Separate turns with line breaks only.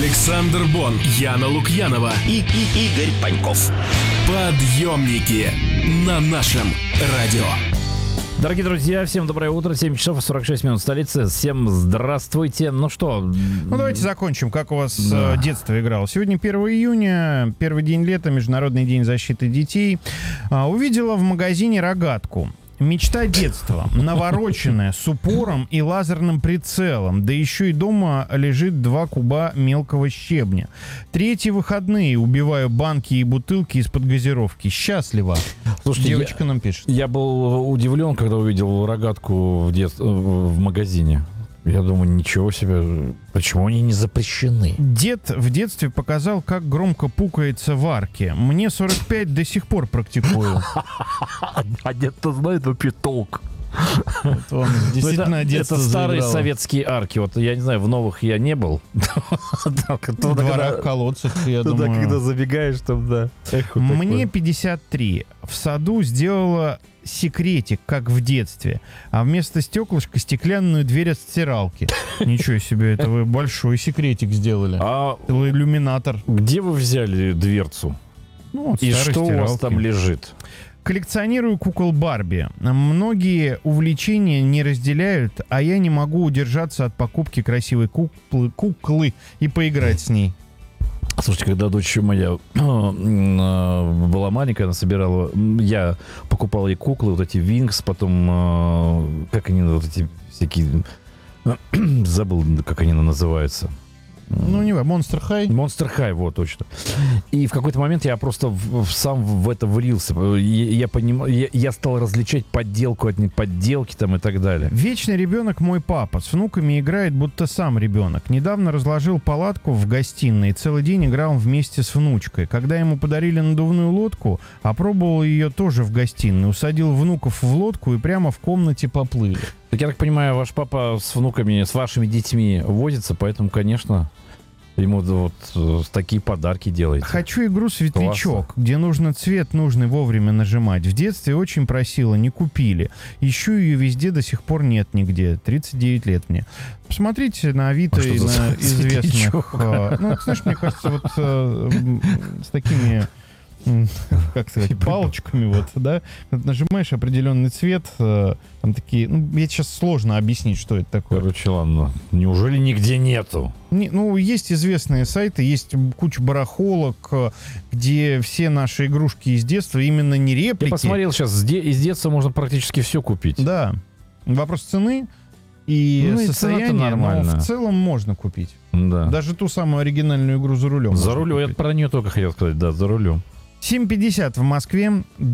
Александр Бон, Яна Лукьянова
и Игорь Паньков.
Подъемники на нашем радио.
Дорогие друзья, всем доброе утро. 7 часов и 46 минут в столице. Всем здравствуйте. Ну что?
Ну, давайте закончим. Как у вас детство играло? Сегодня 1 июня, первый день лета, Международный день защиты детей. Увидела в магазине рогатку. Мечта детства. Навороченная, с упором и лазерным прицелом. Да еще и дома лежит 2 куба мелкого щебня. Третьи выходные убиваю банки и бутылки из-под газировки. Счастливо.
Слушайте,
девочка нам пишет.
Я был удивлен, когда увидел рогатку в магазине. Я думаю, ничего себе, почему они не запрещены?
Дед в детстве показал, как громко пукается в арке. Мне 45, до сих пор практикую.
А дед-то знает вообще толк.
Он действительно
это старые советские арки. Вот я не знаю, в новых я не был.
В дворах, колодцах, я думаю.
Когда забегаешь, там, да.
Мне 53. В саду сделала секретик, как в детстве. А вместо стеклышка стеклянную дверь от стиралки. Ничего себе, это вы большой секретик сделали. Целый иллюминатор.
Где вы взяли дверцу?
Ну,
и что у вас там лежит?
Коллекционирую кукол Барби. Многие увлечения не разделяют, а я не могу удержаться от покупки красивой куклы и поиграть с ней.
Слушайте, когда дочь моя была маленькая, она собирала... Я покупал ей куклы, вот эти Винкс, потом... Как они, вот эти всякие... Забыл, как они называются.
Ну, не Monster High.
Monster High, вот, точно. И в какой-то момент я просто сам в это влился. Я стал различать подделку от неподделки там и так далее.
Вечный ребенок мой папа. С внуками играет, будто сам ребенок. Недавно разложил палатку в гостиной и целый день играл вместе с внучкой. Когда ему подарили надувную лодку, опробовал ее тоже в гостиной. Усадил внуков в лодку и прямо в комнате поплыли.
Так я так понимаю, ваш папа с внуками, с вашими детьми возится, поэтому, конечно... Ему вот такие подарки делаете.
Хочу игру «Светлячок», где нужно цвет нужный вовремя нажимать. В детстве очень просила, не купили. Ищу ее везде, до сих пор нет нигде. 39 лет мне. Посмотрите на Авито и на известных... Ну, знаешь, мне кажется, вот с такими... как сказать, палочками, вот, да, нажимаешь определенный цвет, там такие, ну, мне сейчас сложно объяснить, что это такое.
Короче, ладно, неужели нигде нету?
Ну, есть известные сайты, есть куча барахолок, где все наши игрушки из детства, именно не реплики.
Я посмотрел сейчас, из детства можно практически все купить.
Да, вопрос цены и состояния, но в целом можно купить.
Да.
Даже ту самую оригинальную игру «За рулем».
За рулем, я про нее только хотел сказать, да, «За рулем».
7:50 в Москве.